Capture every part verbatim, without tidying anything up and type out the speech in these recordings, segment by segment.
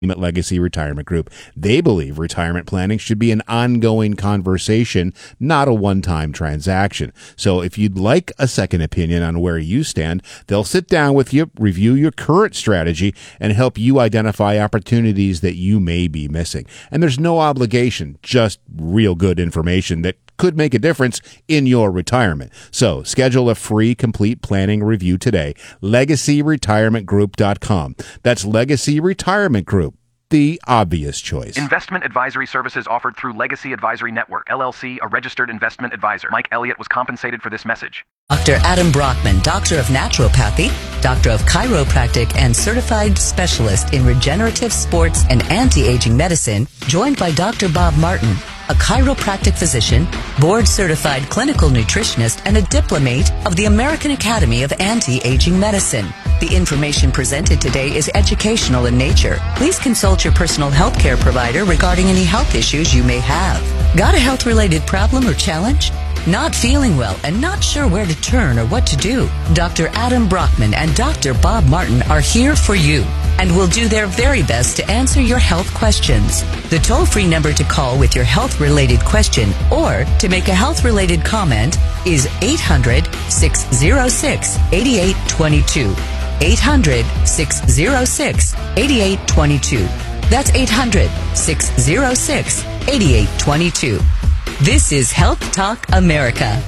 at Legacy Retirement Group. They believe retirement planning should be an ongoing conversation, not a one-time transaction. So if you'd like a second opinion on where you stand, they'll sit down with you, review your current strategy, and help you identify opportunities that you may be missing. And there's no obligation, just real good information that could make a difference in your retirement. So schedule a free complete planning review today. legacy retirement group dot com. That's Legacy Retirement Group, the obvious choice. Investment advisory services offered through Legacy Advisory Network, L L C, a registered investment advisor. Mike Elliott was compensated for this message. Doctor Adam Brockman, Doctor of Naturopathy, Doctor of Chiropractic, and Certified Specialist in Regenerative Sports and Anti-Aging Medicine, joined by Doctor Bob Martin, a chiropractic physician, board-certified clinical nutritionist, and a diplomate of the American Academy of Anti-Aging Medicine. The information presented today is educational in nature. Please consult your personal health care provider regarding any health issues you may have. Got a health-related problem or challenge? Not feeling well and not sure where to turn or what to do? Doctor Adam Brockman and Doctor Bob Martin are here for you and will do their very best to answer your health questions. The toll-free number to call with your health-related question or to make a health-related comment is eight hundred, six oh six, eight eight two two. eight hundred, six oh six, eight eight two two. That's eight hundred, six oh six, eight eight two two. This is Health Talk America.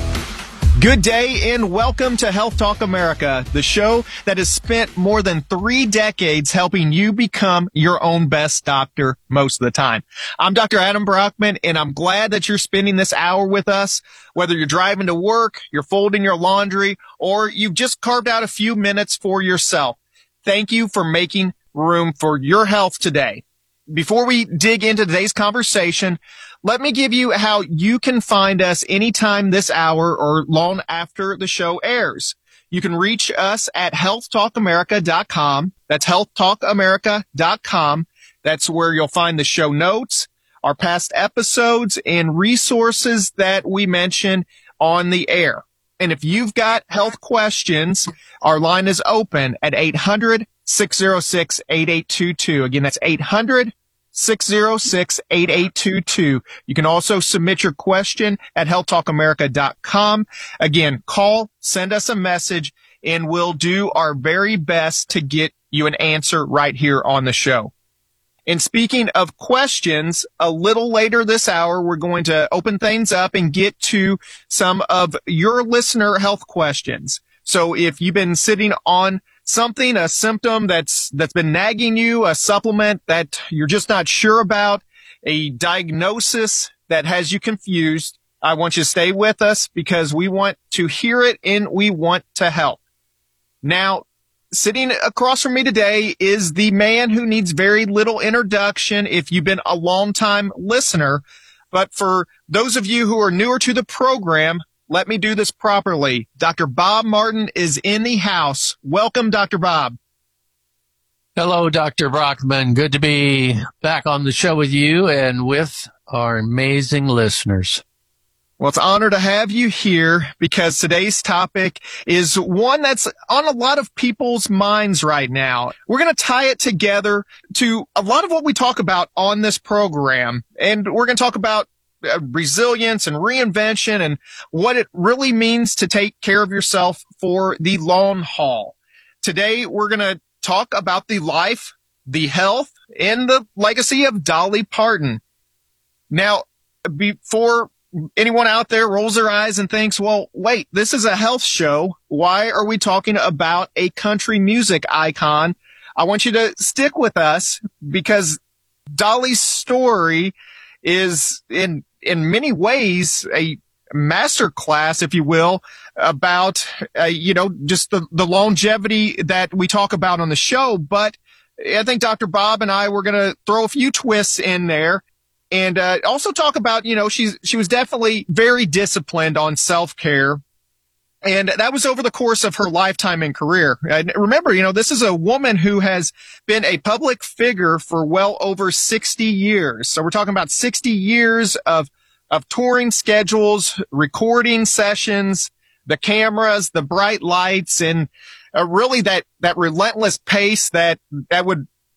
Good day and welcome to Health Talk America, the show that has spent more than three decades helping you become your own best doctor most of the time. I'm Doctor Adam Brockman, and I'm glad that you're spending this hour with us, whether you're driving to work, you're folding your laundry, or you've just carved out a few minutes for yourself. Thank you for making room for your health today. Before we dig into today's conversation, let me give you how you can find us anytime this hour or long after the show airs. You can reach us at health talk america dot com. That's health talk america dot com. That's where you'll find the show notes, our past episodes, and resources that we mention on the air. And if you've got health questions, our line is open at eight hundred, six oh six, eight eight two two. Again, that's eight hundred, six oh six, eight eight two two. You can also submit your question at health talk america dot com. Again, call, send us a message, and we'll do our very best to get you an answer right here on the show. And speaking of questions, a little later this hour, we're going to open things up and get to some of your listener health questions. So if you've been sitting on something, a symptom that's, that's been nagging you, a supplement that you're just not sure about, a diagnosis that has you confused, I want you to stay with us because we want to hear it and we want to help. Now, sitting across from me today is the man who needs very little introduction if you've been a long-time listener. But for those of you who are newer to the program, let me do this properly. Doctor Bob Martin is in the house. Welcome, Doctor Bob. Hello, Doctor Brockman. Good to be back on the show with you and with our amazing listeners. Well, it's an honor to have you here because today's topic is one that's on a lot of people's minds right now. We're going to tie it together to a lot of what we talk about on this program, and we're going to talk about uh, resilience and reinvention and what it really means to take care of yourself for the long haul. Today, we're going to talk about the life, the health, and the legacy of Dolly Parton. Now, before anyone out there rolls their eyes and thinks, well, wait, this is a health show. Why are we talking about a country music icon? I want you to stick with us because Dolly's story is in, in many ways a master class, if you will, about, uh, you know, just the, the longevity that we talk about on the show. But I think Doctor Bob and I were going to throw a few twists in there. And uh, also talk about, you know, she's she was definitely very disciplined on self-care. And that was over the course of her lifetime and career. And remember, you know, this is a woman who has been a public figure for well over sixty years. So we're talking about sixty years of of touring schedules, recording sessions, the cameras, the bright lights, and uh, really that that relentless pace that that would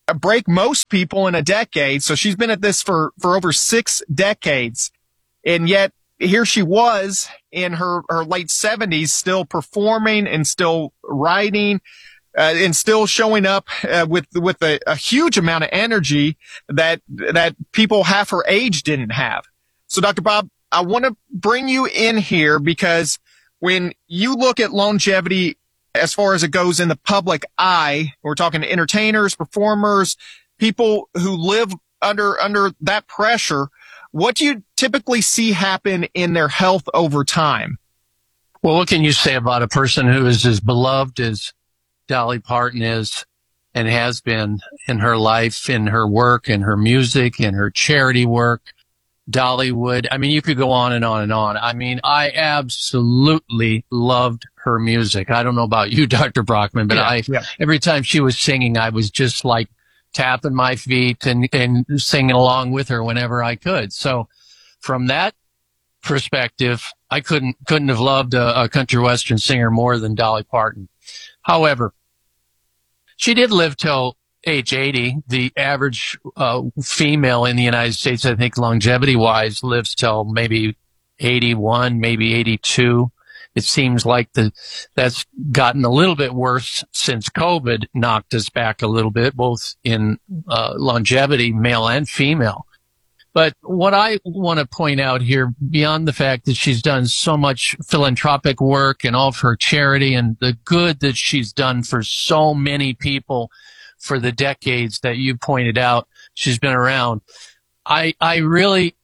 break most people in a decade. So she's been at this for, for over six decades. And yet here she was in her, her late seventies, still performing and still writing, uh, and still showing up, uh, with, with a, a huge amount of energy that, that people half her age didn't have. So Doctor Bob, I want to bring you in here because when you look at longevity as far as it goes in the public eye, we're talking entertainers, performers, people who live under, under that pressure. What do you typically see happen in their health over time? Well, what can you say about a person who is as beloved as Dolly Parton is and has been in her life, in her work, in her music, in her charity work, Dollywood? I mean, you could go on and on and on. I mean, I absolutely loved her music. I don't know about you, Doctor Brockman, but yeah, I, yeah. every time she was singing, I was just like tapping my feet and, and singing along with her whenever I could. So from that perspective, I couldn't, couldn't have loved a, a country western singer more than Dolly Parton. However, she did live till age eighty. The average uh, female in the United States, I think longevity wise, lives till maybe eighty-one, maybe eighty-two. It seems like the that's gotten a little bit worse since COVID knocked us back a little bit, both in uh, longevity, male and female. But what I want to point out here, beyond the fact that she's done so much philanthropic work and all of her charity and the good that she's done for so many people for the decades that you pointed out she's been around, I I really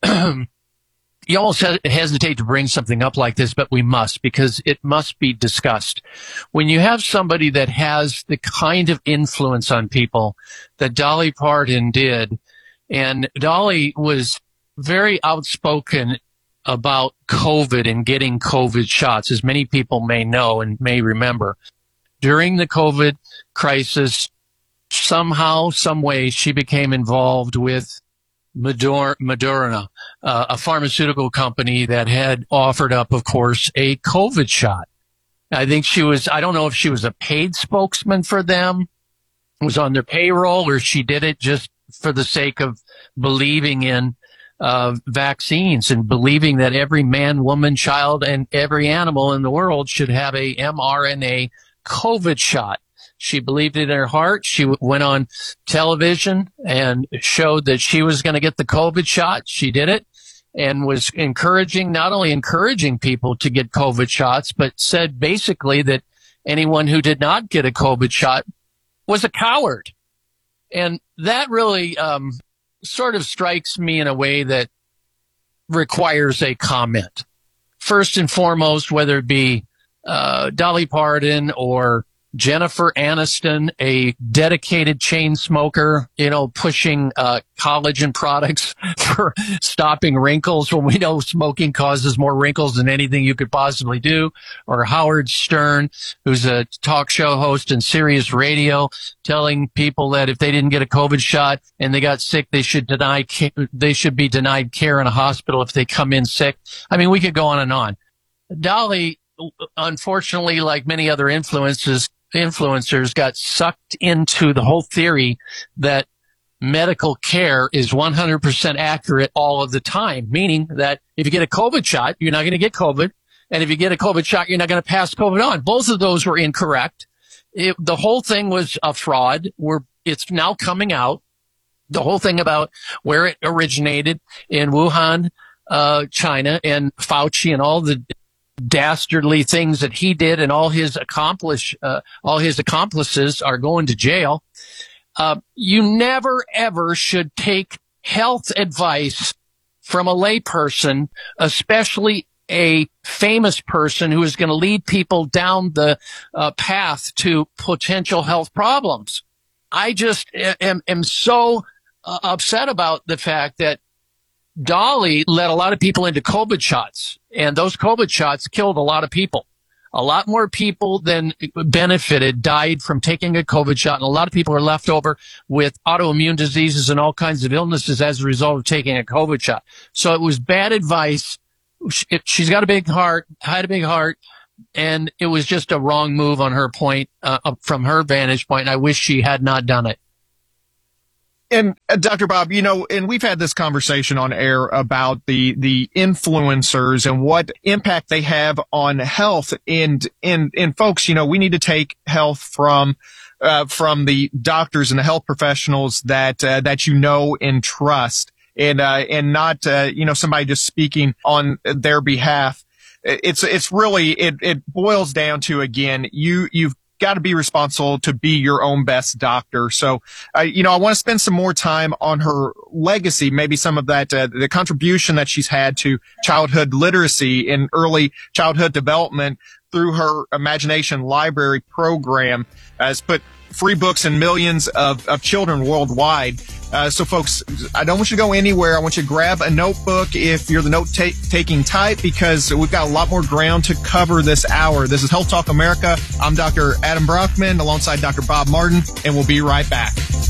you almost hesitate to bring something up like this, but we must, because it must be discussed. When you have somebody that has the kind of influence on people that Dolly Parton did, and Dolly was very outspoken about COVID and getting COVID shots, as many people may know and may remember. During the COVID crisis, somehow, some way, she became involved with Moderna, uh, a pharmaceutical company that had offered up, of course, a COVID shot. I think she was, I don't know if she was a paid spokesman for them, was on their payroll, or she did it just for the sake of believing in uh vaccines and believing that every man, woman, child, and every animal in the world should have a mRNA COVID shot. She believed it in her heart. She went on television and showed that she was going to get the COVID shot. She did it and was encouraging, not only encouraging people to get COVID shots, but said basically that anyone who did not get a COVID shot was a coward. And that really um sort of strikes me in a way that requires a comment. First and foremost, whether it be uh Dolly Parton or Jennifer Aniston, a dedicated chain smoker, you know, pushing uh collagen products for stopping wrinkles when we know smoking causes more wrinkles than anything you could possibly do, or Howard Stern, who's a talk show host in Sirius Radio, telling people that if they didn't get a COVID shot and they got sick, they should deny they should be denied care in a hospital if they come in sick. I mean, we could go on and on. Dolly, unfortunately, like many other influences, influencers got sucked into the whole theory that medical care is one hundred percent accurate all of the time, meaning that if you get a COVID shot, you're not going to get COVID. And if you get a COVID shot, you're not going to pass COVID on. Both of those were incorrect. It, the whole thing was a fraud. We're, it's now coming out. The whole thing about where it originated in Wuhan, uh, China, and Fauci and all the dastardly things that he did, and all his accomplish, uh, all his accomplices are going to jail. Uh, you never ever should take health advice from a layperson, especially a famous person who is going to lead people down the uh, path to potential health problems. I just am, am so uh, upset about the fact that Dolly let a lot of people into COVID shots, and those COVID shots killed a lot of people. A lot more people than benefited died from taking a COVID shot, and a lot of people are left over with autoimmune diseases and all kinds of illnesses as a result of taking a COVID shot. So it was bad advice. She's got a big heart, had a big heart, and it was just a wrong move on her point, uh, from her vantage point, and I wish she had not done it. And uh, Doctor Bob, you know, and we've had this conversation on air about the, the influencers and what impact they have on health. And, and, and folks, you know, we need to take health from, uh, from the doctors and the health professionals that, uh, that you know and trust, and, uh, and not, uh, you know, somebody just speaking on their behalf. It's, it's really, it, it boils down to, again, you, you've got to be responsible to be your own best doctor. So, uh, you know, I want to spend some more time on her legacy, maybe some of that, uh, the contribution that she's had to childhood literacy and early childhood development through her Imagination Library program, uh, has put free books in millions of, of children worldwide. Uh, so folks, I don't want you to go anywhere. I want you to grab a notebook if you're the note-taking type, because we've got a lot more ground to cover this hour. This is Health Talk America. I'm Doctor Adam Brockman alongside Doctor Bob Martin, and we'll be right back.